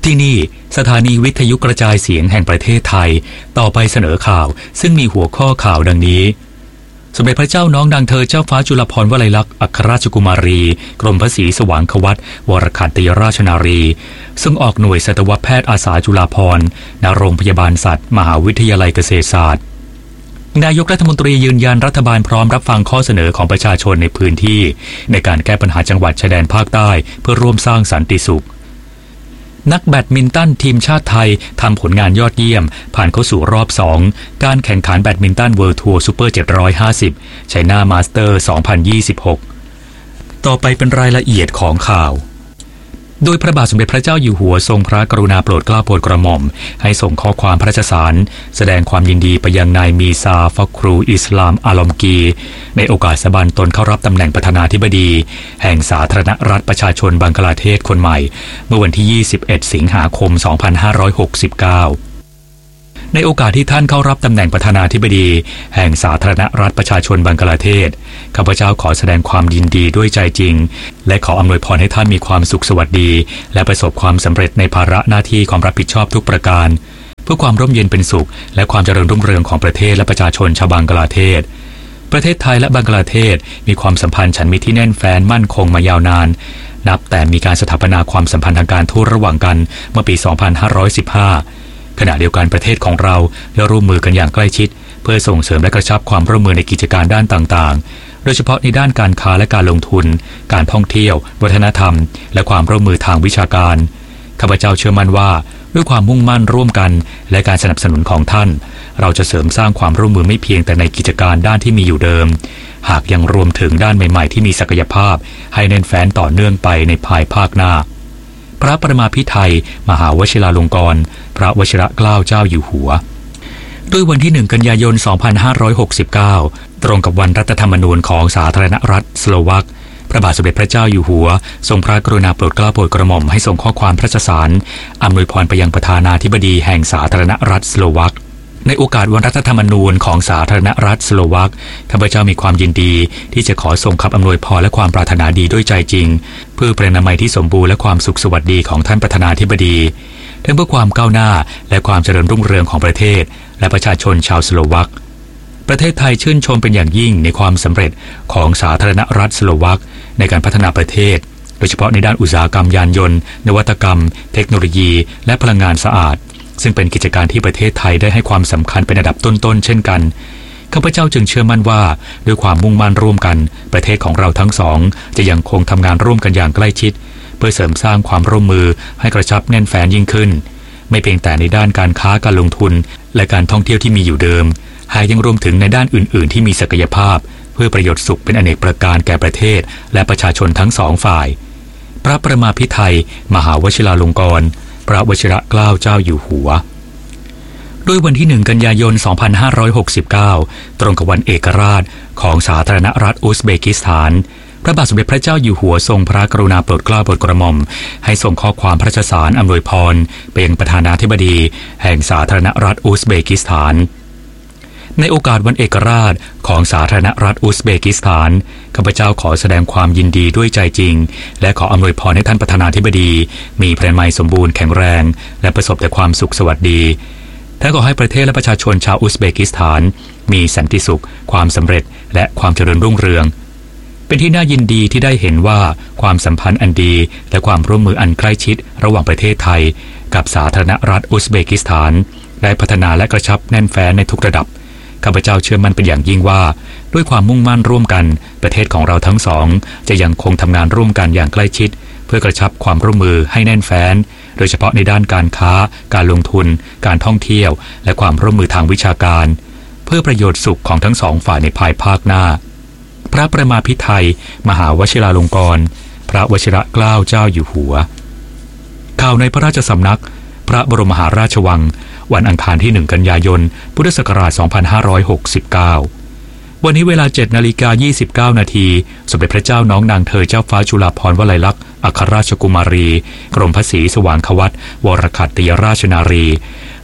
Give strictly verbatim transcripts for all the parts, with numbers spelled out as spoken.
ที่นี่สถานีวิทยุกระจายเสียงแห่งประเทศไทยต่อไปเสนอข่าวซึ่งมีหัวข้อข่าวดังนี้สมเด็จพระเจ้าน้องนางเธอเจ้าฟ้าจุฬาภรณ์วลัยลักษณ์อัครราชกุมารีกรมพระศรีสว่างควัตรวรขัตติยราชนารีซึ่งออกหน่วยสัตวแพทย์อาสาจุฬาภรณ์ณโรงพยาบาลสัตว์มหาวิทยาลัยเกษตรศาสตร์นายกรัฐมนตรียืนยันรัฐบาลพร้อมรับฟังข้อเสนอของประชาชนในพื้นที่ในการแก้ปัญหาจังหวัดชายแดนภาคใต้เพื่อร่วมสร้างสันติสุขนักแบดมินตันทีมชาติไทยทำผลงานยอดเยี่ยมผ่านเข้าสู่รอบสองการแข่งขันแบดมินตันเวิลด์ทัวร์ซูเปอร์เจ็ดร้อยห้าสิบไชน่ามาสเตอร์สองพันยี่สิบหกต่อไปเป็นรายละเอียดของข่าวโดยพระบาทสมเด็จพระเจ้าอยู่หัวทรงพระกรุณาโปรดเกล้าโปรดกระหม่อมให้ส่งข้อความพระราชสารแสดงความยินดีไปยังนายมีซาฟักครูอิสลามอาลอมกีในโอกาสสบันตนเข้ารับตำแหน่งประธานาธิบดีแห่งสาธารณรัฐประชาชนบังกลาเทศคนใหม่เมื่อวันที่ยี่สิบเอ็ดสิงหาคมสองพันห้าร้อยหกสิบเก้าในโอกาสที่ท่านเข้ารับตำแหน่งประธานาธิบดีแห่งสาธารณรัฐประชาชนบังกลาเทศข้าพเจ้าขอแสดงความยินดีด้วยใจจริงและขออำนวยพรให้ท่านมีความสุขสวัสดีและประสบความสำเร็จในภาระหน้าที่ความรับผิดชอบทุกประการเพื่อความร่มเย็นเป็นสุขและความเจริญรุ่งเรืองของประเทศและประชาชนชาวบังกลาเทศประเทศไทยและบังกลาเทศมีความสัมพันธ์ฉันมิตรที่แน่นแฟ้นมั่นคงมายาวนานนับแต่มีการสถาปนาความสัมพันธ์ทางการทูตระหว่างกันเมื่อปีสองพันห้าร้อยสิบห้าขณะเดียวกันประเทศของเราได้ร่วมมือกันอย่างใกล้ชิดเพื่อส่งเสริมและกระชับความร่วมมือในกิจการด้านต่างๆโดยเฉพาะในด้านการค้าและการลงทุนการท่องเที่ยววัฒนธรรมและความร่วมมือทางวิชาการข้าพเจ้าเชื่อมั่นว่าด้วยความมุ่งมั่นร่วมกันและการสนับสนุนของท่านเราจะเสริมสร้างความร่วมมือไม่เพียงแต่ในกิจการด้านที่มีอยู่เดิมหากยังรวมถึงด้านใหม่ๆที่มีศักยภาพให้แน่นแฟ้นต่อเนื่องไปในภายภาคหน้าพระประมาภิไธยมหาวชิราลงกรณ์พระวชิรเกล้าเจ้าอยู่หัวด้วยวันที่หนึ่งกันยายนสองพันห้าร้อยหกสิบเก้าตรงกับวันรัฐธรรมนูญของสาธารณรัฐสโลวักพระบาทสมเด็จพระเจ้าอยู่หัวทรงพระกรุณาโปรดเกล้าโปรดกระหม่อมให้ส่งข้อความพระราชสารอำนวยพรไปยังประธานาธิบดีแห่งสาธารณรัฐสโลวักในโอกาสวันรัฐธรรมนูญของสาธารณรัฐสโลวักข้าพเจ้ามีความยินดีที่จะขอส่งคำอำนวยพรและความปรารถนาดีด้วยใจจริงเพื่อประนามัยที่สมบูรณ์และความสุขสวัสดีของท่านประธานาธิบดีทั้งเพื่อความก้าวหน้าและความเจริญรุ่งเรืองของประเทศและประชาชนชาวสโลวักประเทศไทยชื่นชมเป็นอย่างยิ่งในความสำเร็จของสาธารณรัฐสโลวักในการพัฒนาประเทศโดยเฉพาะในด้านอุตสาหกรรมยานยนต์นวัตกรรมเทคโนโลยีและพลังงานสะอาดซึ่งเป็นกิจการที่ประเทศไทยได้ให้ความสำคัญเป็นอันดับต้นๆเช่นกันข้าพเจ้าจึงเชื่อมั่นว่าด้วยความมุ่งมั่นร่วมกันประเทศของเราทั้งสองจะยังคงทำงานร่วมกันอย่างใกล้ชิดเพื่อเสริมสร้างความร่วมมือให้กระชับแน่นแฟ้นยิ่งขึ้นไม่เพียงแต่ในด้านการค้าการลงทุนและการท่องเที่ยวที่มีอยู่เดิมหากยังรวมถึงในด้านอื่นๆที่มีศักยภาพเพื่อประโยชน์สุขเป็นอเนกประการแก่ประเทศและประชาชนทั้งสองฝ่ายพระประมาภิไธยมหาวชิราลงกรณ์พระวชิรเกล้าเจ้าอยู่หัวด้วยวันที่หนึ่งกันยายนสองพันห้าร้อยหกสิบเก้าตรงกับวันเอกราชของสาธารณรัฐอุซเบกิสถานพระบาทสมเด็จพระเจ้าอยู่หัวทรงพระกรุณาโปรดเกล้าโปรดกระหม่อมให้ส่งข้อความพระราชสารอำนวยพรไปยังประธานาธิบดีแห่งสาธารณรัฐอุซเบกิสถานในโอกาสวันเอกราชของสาธารณรัฐอุซเบกิสถานข้าพเจ้าขอแสดงความยินดีด้วยใจจริงและขออำนวยพรให้ท่านประธานาธิบดีมีพระนามัยสมบูรณ์แข็งแรงและประสบแต่ความสุขสวัสดีและขอให้ประเทศและประชาชนชาวอุซเบกิสถานมีสันติสุขความสำเร็จและความเจริญรุ่งเรืองเป็นที่น่ายินดีที่ได้เห็นว่าความสัมพันธ์อันดีและความร่วมมืออันใกล้ชิดระหว่างประเทศไทยกับสาธารณรัฐอุซเบกิสถานได้พัฒนาและกระชับแน่นแฟ้นในทุกระดับข้าพเจ้าเชื่อมั่นเป็นอย่างยิ่งว่าด้วยความมุ่งมั่นร่วมกันประเทศของเราทั้งสองจะยังคงทำงานร่วมกันอย่างใกล้ชิดเพื่อกระชับความร่วมมือให้แน่นแฟ้นโดยเฉพาะในด้านการค้าการลงทุนการท่องเที่ยวและความร่วมมือทางวิชาการเพื่อประโยชน์สุขของทั้งสองฝ่ายในภายภาคหน้าพระประมาภิไธยมหาวชิราลงกรณ์พระวชิรเกล้าเจ้าอยู่หัวข่าวในพระราชสำนักพระบรมมหาราชวังวันอังคารที่หนึ่งกันยายนพุทธศักราชสองพันห้าร้อยหกสิบเก้าวันนี้เวลา เจ็ดนาฬิกายี่สิบเก้านาทีสมเด็จพระเจ้าน้องนางเธอเจ้าฟ้าจุฬาภรณ์วลัยลักษณ์อัครราชกุมารีกรมพระศรีสว่างควัตรวรขัตติยราชนารี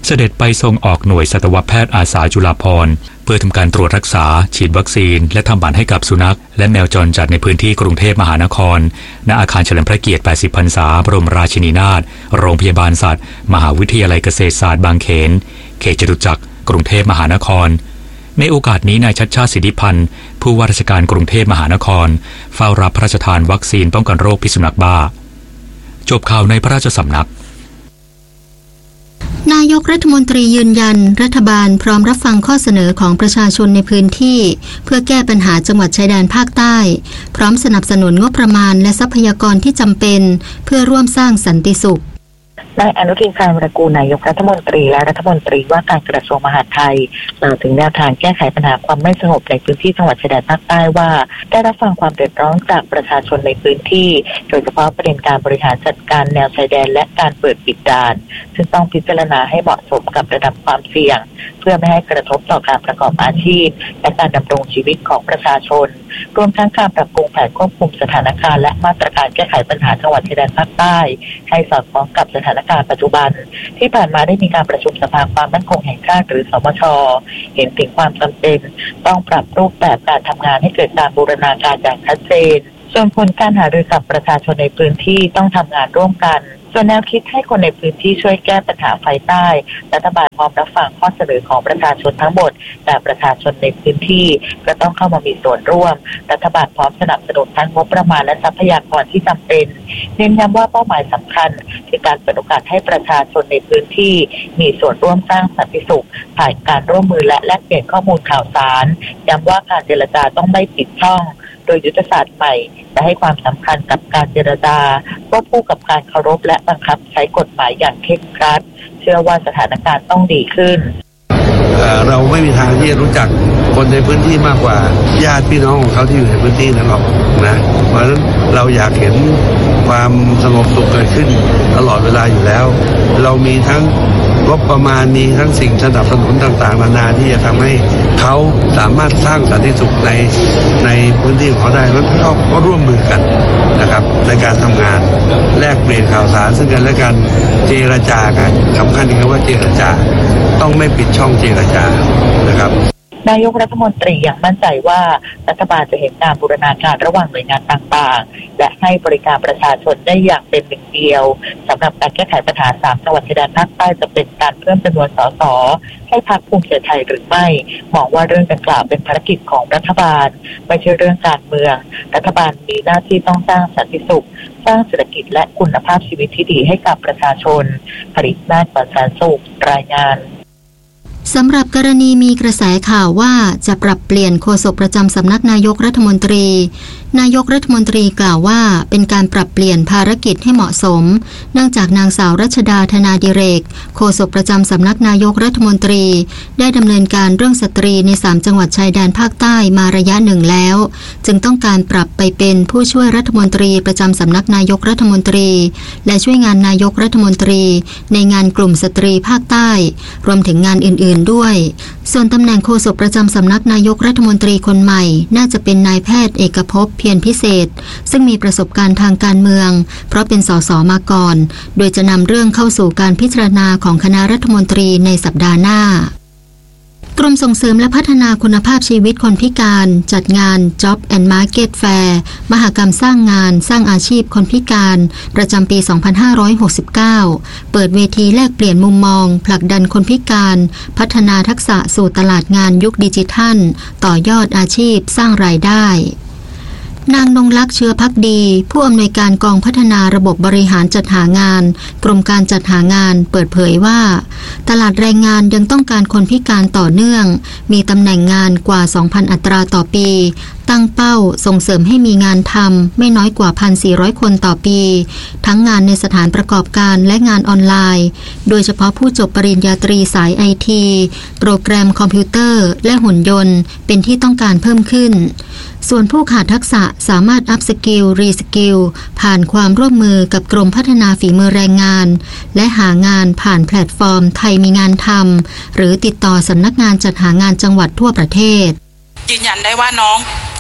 เสด็จไปทรงออกหน่วยสัตวแพทย์อาสาจุฬาภรณ์เพื่อทำการตรวจรักษาฉีดวัคซีนและทำหมันให้กับสุนัขและแมวจรจัดในพื้นที่กรุงเทพมหานครณอาคารเฉลิมพระเกียรติแปดสิบพรรษาบรมราชินีนาถโรงพยาบาลสัตว์มหาวิทยาลัยเกษตรศาสตร์บางเขนเขตจตุจักรกรุงเทพมหานครในโอกาสนี้นายชัชชาติสิทธิพันธ์ผู้ว่าราชการกรุงเทพมหานครเฝ้ารับพระราชทานวัคซีนป้องกันโรคพิษสุนัขบ้าจบข่าวในพระราชสำนักนายกรัฐมนตรียืนยันรัฐบาลพร้อมรับฟังข้อเสนอของประชาชนในพื้นที่เพื่อแก้ปัญหาจังหวัดชายแดนภาคใต้พร้อมสนับสนุนงบประมาณและทรัพยากรที่จำเป็นเพื่อร่วมสร้างสันติสุขนายอนุทิน ชาญวิรากูลนายกรัฐมนตรีและรัฐมนตรีว่าการกระทรวงมหาดไทยกล่าวถึงแนวทางแก้ไขปัญหาความไม่สงบในพื้นที่จังหวัดชายแดนภาคใต้ว่าได้รับฟังความเดือดร้อนจากประชาชนในพื้นที่โดยเฉพาะประเด็นการบริหารจัดการแนวชายแดนและการเปิดปิดด่านซึ่งต้องพิจารณาให้เหมาะสมกับระดับความเสี่ยงเพื่อไม่ให้กระทบต่อการประกอบอาชีพและการดำรงชีวิตของประชาชนรวมทั้งการปรับปรุงแผนควบคุมสถานการณ์และมาตรการแก้ไขปัญหาจังหวัดชายแดนภาคใต้ให้สอดคล้องกับสถานการณ์ปัจจุบันที่ผ่านมาได้มีการประชุมสภาความมั่นคงแห่งชาติหรือสมช.เห็นถึงความจำเป็นต้องปรับรูปแบบการทำงานให้เกิดการบูรณาการอย่างชัดเจนส่วนผลการหารือกับประชาชนในพื้นที่ต้องทำงานร่วมกันส่วนแนวคิดให้คนในพื้นที่ช่วยแก้ปัญหาไฟใต้รัฐบาลพร้อมรับฟังข้อเสนอของประชาชนทั้งหมดแต่ประชาชนในพื้นที่ก็ต้องเข้ามามีส่วนร่วมรัฐบาลพร้อมสนับสนุนทั้งงบประมาณและทรัพยากรที่จำเป็นเน้นย้ำว่าเป้าหมายสำคัญคือการเปิดโอกาสให้ประชาชนในพื้นที่มีส่วนร่วมสร้างสันติสุขผ่านการร่วมมือและแลกเปลี่ยนข้อมูลข่าวสารย้ำว่าการเจรจาต้องไม่ปิดช่องโดยยุทธศาสตร์ใหม่จะให้ความสำคัญกับการเจรจาควบคู่กับการเคารพและบังคับใช้กฎหมายอย่างเคร่งครัดเชื่อว่าสถานการณ์ต้องดีขึ้นเราไม่มีทางที่จะรู้จักคนในพื้นที่มากกว่าญาติพี่น้องของเขาที่อยู่ในพื้นที่นั้นหรอกนะเพราะฉะนั้นเราอยากเห็นความสงบสุขเกิดขึ้นตลอดเวลาอยู่แล้วเรามีทั้งงบประมาณมีทั้งสิ่งสนับสนุนต่างๆนานาที่จะทำให้เขาสามารถสร้างสันติสุขในในพื้นที่ของเขาได้แล้วเขาก็ร่วมมือกันนะครับในการทำงานแลกเปลี่ยนข่าวสารซึ่งกันและกันเจรจากันสำคัญที่คือว่าเจรจาต้องไม่ปิดช่องเจรจานะครับนายกรัฐมนตรียังมั่นใจว่ารัฐบาลจะเห็นการบูรณาการระหว่างหน่วยงานต่างๆและให้บริการประชาชนได้อย่างเป็นหนึ่งเดียวสำหรับการแก้ไขปัญหาสามจังหวัดชายแดนภาคใต้จะเป็นการเพิ่มจำนวนสสให้พรรคภูมิใจไทยหรือไม่มองว่าเรื่องดังกล่าวเป็นภารกิจของรัฐบาลไม่ใช่เรื่องการเมืองรัฐบาลมีหน้าที่ต้องสร้างสันติสุขสร้างเศรษฐกิจและคุณภาพชีวิตที่ดีให้กับประชาชนผลิตนาฏประสานสุขรายงานสำหรับกรณีมีกระแสข่าวว่าจะปรับเปลี่ยนโฆษกประจำสำนักนายกรัฐมนตรีนายกรัฐมนตรีกล่าวว่าเป็นการปรับเปลี่ยนภารกิจให้เหมาะสมเนื่องจากนางสาวรัชดาธนาดิเรกโฆษกประจำสำนักนายกรัฐมนตรีได้ดำเนินการเรื่องสตรีในสามจังหวัดชายแดนภาคใต้มาระยะหนึ่งแล้วจึงต้องการปรับไปเป็นผู้ช่วยรัฐมนตรีประจำสำนักนายกรัฐมนตรีและช่วยงานนายกรัฐมนตรีในงานกลุ่มสตรีภาคใต้รวมถึงงานอื่นๆด้วยส่วนตำแหน่งโฆษกประจำสำนักนายกรัฐมนตรีคนใหม่น่าจะเป็นนายแพทย์เอกภพเพียรพิเศษซึ่งมีประสบการณ์ทางการเมืองเพราะเป็นสสมาก่อนโดยจะนำเรื่องเข้าสู่การพิจารณาของคณะรัฐมนตรีในสัปดาห์หน้ากรมส่งเสริมและพัฒนาคุณภาพชีวิตคนพิการจัดงาน Job and Market Fair มหกรรมสร้างงานสร้างอาชีพคนพิการประจำปี สองพันห้าร้อยหกสิบเก้า เปิดเวทีแลกเปลี่ยนมุมมองผลักดันคนพิการพัฒนาทักษะสู่ตลาดงานยุคดิจิทัลต่อยอดอาชีพสร้างรายได้นางนงลักษณ์เชื้อภักดีผู้อำนวยการกองพัฒนาระบบบริหารจัดหางานกรมการจัดหางานเปิดเผยว่าตลาดแรงงานยังต้องการคนพิการต่อเนื่องมีตำแหน่งงานกว่า สองพัน อัตราต่อปีตั้งเป้าส่งเสริมให้มีงานทำไม่น้อยกว่า หนึ่งพันสี่ร้อย คนต่อปีทั้งงานในสถานประกอบการและงานออนไลน์โดยเฉพาะผู้จบปริญญาตรีสายไอทีโปรแกรมคอมพิวเตอร์และหุ่นยนต์เป็นที่ต้องการเพิ่มขึ้นส่วนผู้ขาดทักษะสามารถอัพสกิลรีสกิลผ่านความร่วมมือกับกรมพัฒนาฝีมือแรงงานและหางานผ่านแพลตฟอร์มไทยมีงานทำหรือติดต่อสำนักงานจัดหางานจังหวัดทั่วประเทศยืนยันได้ว่าน้อง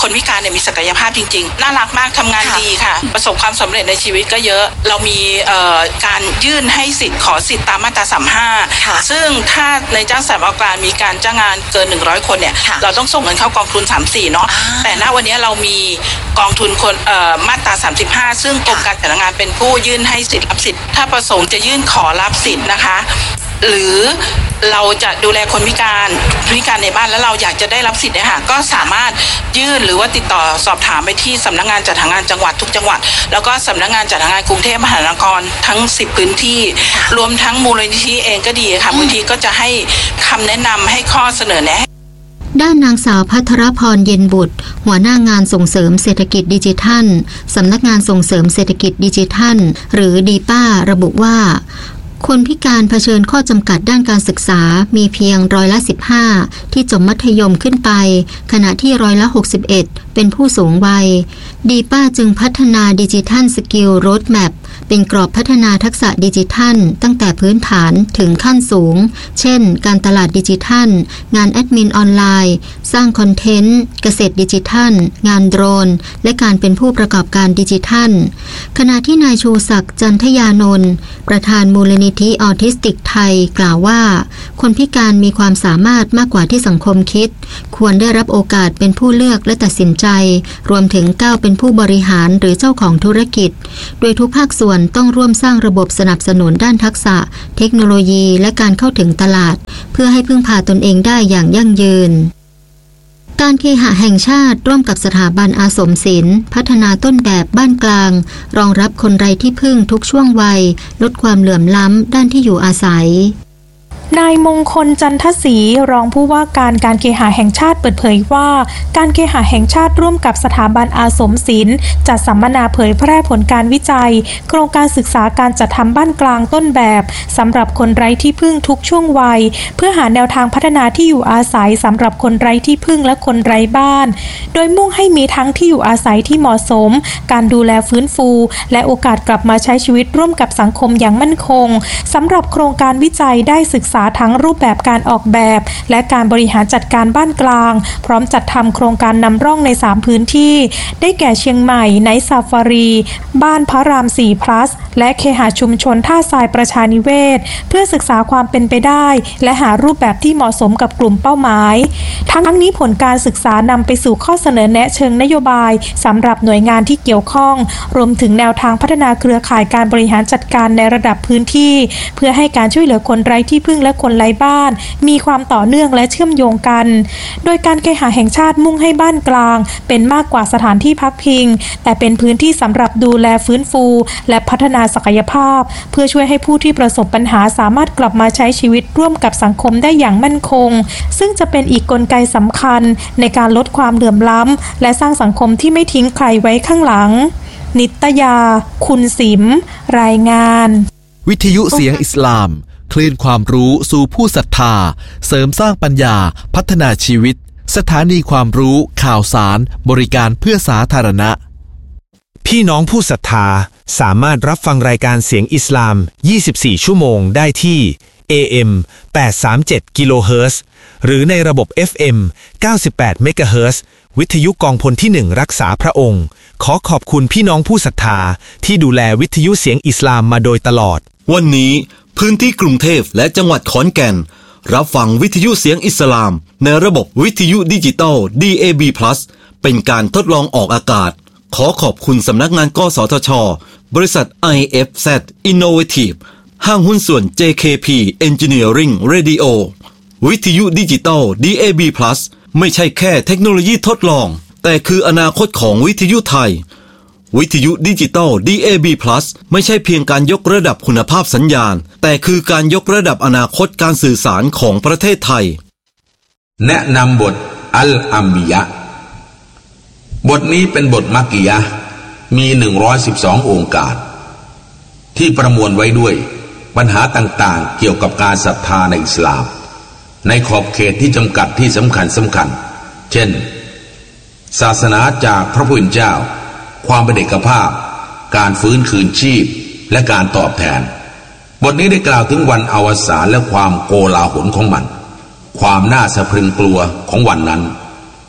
คนพิการเนี่ยมีศักยภาพจริงๆน่ารักมากทำงานดีค่ะประสบความสำเร็จในชีวิตก็เยอะเรามีการยื่นให้สิทธิ์ขอสิทธิ์ตามมาตราสามสิบห้าซึ่งถ้าในจ้างสถานประกอบการมีการจ้างงานเกินหนึ่งร้อยคนเนี่ยเราต้องส่งเงินเข้ากองทุนสามสิบสี่เนาะแต่ณวันนี้เรามีกองทุนคนมาตราสามสิบห้าซึ่งกรมการจัดงานเป็นผู้ยื่นให้สิทธิ์รับสิทธิ์ถ้าประสงค์จะยื่นขอรับสิทธิ์นะคะหรือเราจะดูแลคนพิการพิการในบ้านแล้วเราอยากจะได้รับสิทธิ์เนี่ยค่ะก็สามารถยื่นหรือว่าติดต่อสอบถามไปที่สำนักงานจัดหางานจังหวัดทุกจังหวัดแล้วก็สำนักงานจัดหางานกรุงเทพมหานครทั้งสิบพื้นที่รวมทั้งมูลนิธิเองก็ดีค่ะมูลนิธิก็จะให้คำแนะนำให้ข้อเสนอแนะด้านนางสาวภัทรพรเย็นบุตรหัวหน้างานส่งเสริมเศรษฐกิจดิจิทัลสำนักงานส่งเสริมเศรษฐกิจดิจิทัลหรือดีป้าระบุว่าคนพิการเผชิญข้อจำกัดด้านการศึกษามีเพียงร้อยละสิบห้าที่จบมัธยมขึ้นไปขณะที่ร้อยละหกสิบเอ็ดเป็นผู้สูงวัยดีป้าจึงพัฒนาดิจิทัลสกิลโรดแมปเป็นกรอบพัฒนาทักษะดิจิทัลตั้งแต่พื้นฐานถึงขั้นสูงเช่นการตลาดดิจิทัลงานแอดมินออนไลน์สร้างคอนเทนต์เกษตรดิจิทัลงานโดรนและการเป็นผู้ประกอบการดิจิทัลขณะที่นายชูศักดิ์จันทยานนท์ประธานมูลนิธิออทิสติกไทยกล่าวว่าคนพิการมีความสามารถมากกว่าที่สังคมคิดควรได้รับโอกาสเป็นผู้เลือกและตัดสินใจรวมถึงก้าวเป็นผู้บริหารหรือเจ้าของธุรกิจโดยทุกภาคส่วนต้องร่วมสร้างระบบสนับสนุนด้านทักษะเทคโนโลยีและการเข้าถึงตลาดเพื่อให้พึ่งพาตนเองได้อย่างยั่งยืนการเคหะแห่งชาติร่วมกับสถาบันอาสมศิลป์พัฒนาต้นแบบบ้านกลางรองรับคนไร้ที่พึ่งทุกช่วงวัยลดความเหลื่อมล้ำด้านที่อยู่อาศัยนายมงคลจันทศรีรองผู้ว่าการการเคหะแห่งชาติเปิดเผยว่าการเคหะแห่งชาติร่วมกับสถาบันอาสมศิลป์จัดสัมมนาเผยแพร่ผลการวิจัยโครงการศึกษาการจัดทำบ้านกลางต้นแบบสำหรับคนไร้ที่พึ่งทุกช่วงวัยเพื่อหาแนวทางพัฒนาที่อยู่อาศัยสำหรับคนไร้ที่พึ่งและคนไร้บ้านโดยมุ่งให้มีทั้งที่อยู่อาศัยที่เหมาะสมการดูแลฟื้นฟูและโอกาสกลับมาใช้ชีวิตร่วมกับสังคมอย่างมั่นคงสำหรับโครงการวิจัยได้ศึกษาทั้งรูปแบบการออกแบบและการบริหารจัดการบ้านกลางพร้อมจัดทำโครงการนำร่องในสามพื้นที่ได้แก่เชียงใหม่ไนท์ซาฟารีบ้านพระรามสี่ plus และเคหะชุมชนท่าทรายประชานิเวศเพื่อศึกษาความเป็นไปได้และหารูปแบบที่เหมาะสมกับกลุ่มเป้าหมายทั้งนี้ผลการศึกษานำไปสู่ข้อเสนอแนะเชิงนโยบายสำหรับหน่วยงานที่เกี่ยวข้องรวมถึงแนวทางพัฒนาเครือข่ายการบริหารจัดการในระดับพื้นที่เพื่อให้การช่วยเหลือคนไร้ที่พึ่งและคนไร้บ้านมีความต่อเนื่องและเชื่อมโยงกันโดยการเคหะแห่งชาติมุ่งให้บ้านกลางเป็นมากกว่าสถานที่พักพิงแต่เป็นพื้นที่สำหรับดูแลฟื้นฟูและพัฒนาศักยภาพเพื่อช่วยให้ผู้ที่ประสบปัญหาสามารถกลับมาใช้ชีวิตร่วมกับสังคมได้อย่างมั่นคงซึ่งจะเป็นอีกกลไกสำคัญในการลดความเหลื่อมล้ำและสร้างสังคมที่ไม่ทิ้งใครไว้ข้างหลังนิตยาคุณสิมรายงานวิทยุเสียงอิสลามคลื่นความรู้สู่ผู้ศรัทธาเสริมสร้างปัญญาพัฒนาชีวิตสถานีความรู้ข่าวสารบริการเพื่อสาธารณะพี่น้องผู้ศรัทธาสามารถรับฟังรายการเสียงอิสลามยี่สิบสี่ชั่วโมงได้ที่ เอ เอ็ม แปดร้อยสามสิบเจ็ด กิโลเฮิรตซ์หรือในระบบ เอฟ เอ็ม เก้าสิบแปด เมกะเฮิรตซ์วิทยุกองพลที่หนึ่งรักษาพระองค์ขอขอบคุณพี่น้องผู้ศรัทธาที่ดูแลวิทยุเสียงอิสลามมาโดยตลอดวันนี้พื้นที่กรุงเทพและจังหวัดขอนแก่นรับฟังวิทยุเสียงอิสลามในระบบวิทยุดิจิตอล ดี เอ บี พลัส เป็นการทดลองออกอากาศขอขอบคุณสำนักงานกสทช.บริษัท ไอ เอฟ แซด Innovative ห้างหุ้นส่วน เจ เค พี Engineering Radio วิทยุดิจิตอล ดี เอ บี พลัส ไม่ใช่แค่เทคโนโลยีทดลองแต่คืออนาคตของวิทยุไทยวิทยุดิจิตอล ดี เอ บี พลัส ไม่ใช่เพียงการยกระดับคุณภาพสัญญาณแต่คือการยกระดับอนาคตการสื่อสารของประเทศไทยแนะนำบทอัลอัมบิยะห์บทนี้เป็นบทมักกิยะห์มีหนึ่งร้อยสิบสององค์การที่ประมวลไว้ด้วยปัญหาต่างๆเกี่ยวกับการศรัทธาในอิสลามในขอบเขตที่จำกัดที่สำคัญสำคัญเช่นศาสนาจากพระผู้เป็นเจ้าความเป็นเอกภาพการฟื้นคืนชีพและการตอบแทนบทนี้ได้กล่าวถึงวันอวสานและความโกลาหลของมันความน่าสะพรึงกลัวของวันนั้น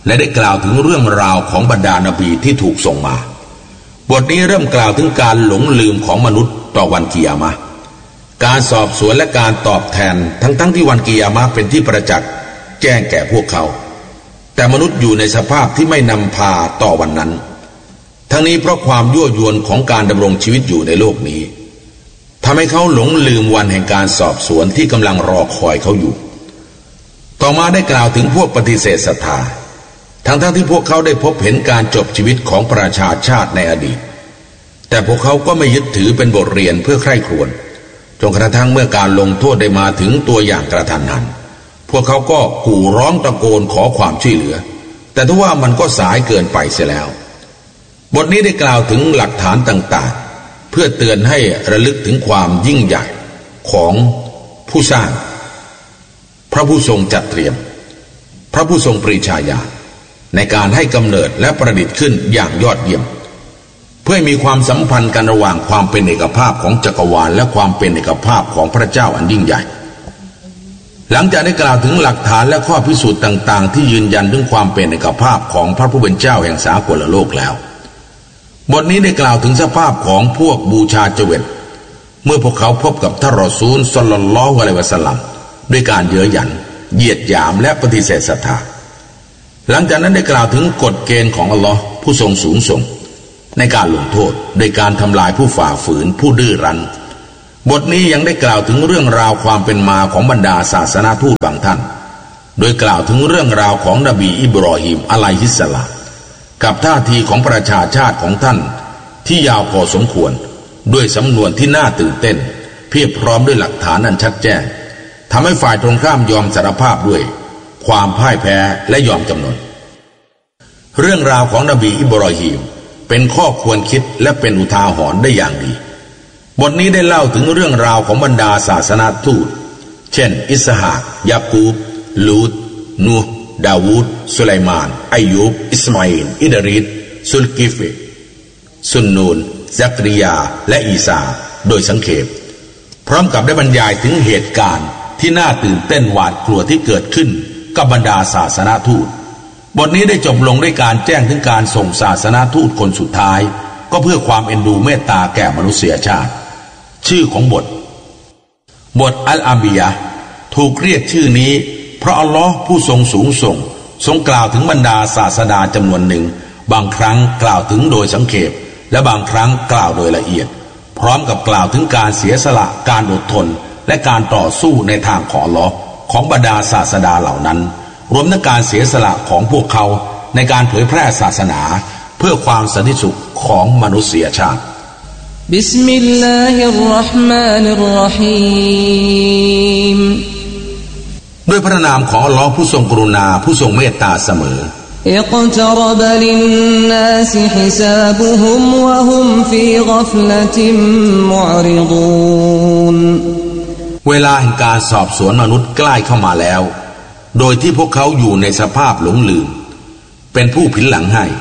และได้กล่าวถึงเรื่องราวของบรรดานบีที่ถูกส่งมาบทนี้เริ่มกล่าวถึงการหลงลืมของมนุษย์ต่อวันกิยามะห์การสอบสวนและการตอบแทนทั้งๆ ท, ที่วันกิยามะห์เป็นที่ประจักษ์แจ้งแก่พวกเขาแต่มนุษย์อยู่ในสภาพที่ไม่นำพาต่อวันนั้นทั้งนี้เพราะความยั่วยวนของการดำรงชีวิตอยู่ในโลกนี้ทำให้เขาหลงลืมวันแห่งการสอบสวนที่กำลังรอคอยเขาอยู่ต่อมาได้กล่าวถึงพวกปฏิเสธศรัทธาทั้งๆ ท, ที่พวกเขาได้พบเห็นการจบชีวิตของประชาชาติในอดีตแต่พวกเขาก็ไม่ยึดถือเป็นบทเรียนเพื่อใคร่ครวญจนกระทั่งเมื่อการลงโทษได้มาถึงตัวอย่างกระทันหันพวกเขาก็กู่ร้องตะโกนขอความช่วยเหลือแต่ทว่ามันก็สายเกินไปเสียแล้วบทนี้ได้กล่าวถึงหลักฐานต่างๆเพื่อเตือนให้ระลึกถึงความยิ่งใหญ่ของผู้สร้างพระผู้ทรงจัดเตรียมพระผู้ทรงปรีชาญาณในการให้กำเนิดและประดิษฐ์ขึ้นอย่างยอดเยี่ยมเพื่อมีความสัมพันธ์กันระหว่างความเป็นเอกภาพของจักรวาลและความเป็นเอกภาพของพระเจ้าอันยิ่งใหญ่หลังจากได้กล่าวถึงหลักฐานและข้อพิสูจน์ต่างๆที่ยืนยันถึงความเป็นเอกภาพของพระผู้เป็นเจ้าแห่งสากลโลกแล้วบทนี้ได้กล่าวถึงสภาพของพวกบูชาเจวิตเมื่อพวกเขาพบกับท่านรอซูลศ็อลลัลลอฮุอะลัยฮิวะซัลลัมด้วยการเย้ยหยันเหยียดหยามและปฏิเสธศรัทธาหลังจากนั้นได้กล่าวถึงกฎเกณฑ์ของอัลลอฮ์ผู้ทรงสูงส่งในการลงโทษโดยการทำลายผู้ฝ่าฝืนผู้ดื้อรั้นบทนี้ยังได้กล่าวถึงเรื่องราวความเป็นมาของบรรดาศาสนาทูตบางท่านโดยกล่าวถึงเรื่องราวของนบีอิบรอฮีมอะลัยฮิสสลามกับท่าทีของประชาชาติของท่านที่ยาวพอสมควรด้วยสำนวนที่น่าตื่นเต้นเพียบพร้อมด้วยหลักฐานอันชัดแจ้งทำให้ฝ่ายตรงข้ามยอมสารภาพด้วยความพ่ายแพ้และยอมจำนนเรื่องราวของนบีอิบรอฮีมเป็นข้อควรคิดและเป็นอุทาหรณ์ได้อย่างดีบทนี้ได้เล่าถึงเรื่องราวของบรรดาศาสนาทูตเช่นอิสหากยากูบลูตนูห์ดาวูดสุไลมานอายุบอิสมาอิลอิดริสซุลกิฟซุนนูนซักริยาและอีสาโดยสังเขปพร้อมกับได้บรรยายถึงเหตุการณ์ที่น่าตื่นเต้นหวาดกลัวที่เกิดขึ้นกับบรรดาศาสนาทูตบทนี้ได้จบลงด้วยการแจ้งถึงการส่งศาสนาทูตคนสุดท้ายก็เพื่อความเอ็นดูเมตตาแก่มนุษยชาติชื่อของบทบทอัลอัมบิยะห์ถูกเรียกชื่อนี้เพราะอัลลอฮ์ผู้ทรงสูงส่งทรงกล่าวถึงบรรดาศาสดาจำนวนหนึ่งบางครั้งกล่าวถึงโดยสังเขปและบางครั้งกล่าวโดยละเอียดพร้อมกับกล่าวถึงการเสียสละการอดทนและการต่อสู้ในทางของอัลลอฮ์ของบรรดาศาสดาเหล่านั้นรวมทั้งการเสียสละของพวกเขาในการเผยแพร่ศาสนาเพื่อความสันติสุขของมนุษยชาติบิสมิลลาฮิรเราะห์มานิรเราะฮีมด้วยพระนามของอัลเลาะห์ผู้ทรงกรุณาผู้ทรงเมตตาเสมออิกตะรบะลินนาสฮิซาบุฮุมวะฮุมฟีฆอฟละติมมุอริฎูนเวลาแห่งการสอบสวนมนุษย์ใกล้เข้ามาแล้วโดยที่พวกเขาอยู่ในสภาพหลงลืมเป็นผู้ผินหลังให้